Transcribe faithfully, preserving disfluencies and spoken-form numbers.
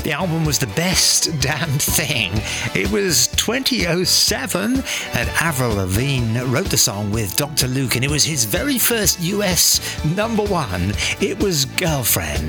The album was the best damn thing. It was twenty oh seven, and Avril Lavigne wrote the song with Doctor Luke, and it was his very first U S number one. It was Girlfriend.